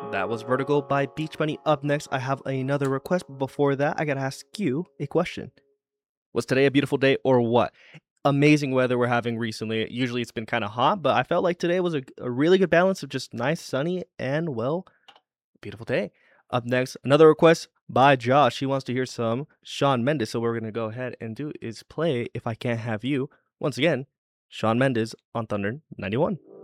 That was Vertigo by Beach Bunny. Up next, I have another request, but before that, I gotta ask you a question. Was today a beautiful day or what? Amazing weather we're having recently. Usually it's been kind of hot, but I felt like today was a really good balance of just nice, sunny, and well, beautiful day. Up next, another request by Josh. He wants to hear some Shawn Mendes. So, what we're gonna go ahead and do is play If I Can't Have You. Once again, Shawn Mendes on Thunder 91.